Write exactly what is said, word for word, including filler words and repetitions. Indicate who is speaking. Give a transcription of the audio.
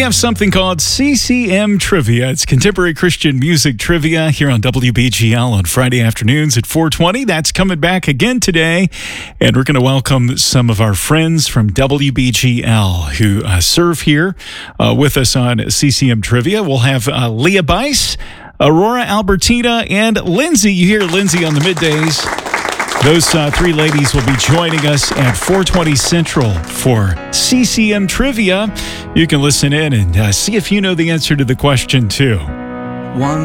Speaker 1: have something called C C M Trivia. It's contemporary Christian music trivia here on W B G L on Friday afternoons at four twenty. That's coming back again today. And we're going to welcome some of our friends from W B G L who uh, serve here uh, with us on C C M Trivia. We'll have uh, Leah Bice, Aurora Albertina, and Lindsay. You hear Lindsay on the middays. Those uh, three ladies will be joining us at four twenty Central for C C M Trivia. You can listen in and uh, see if you know the answer to the question, too.
Speaker 2: One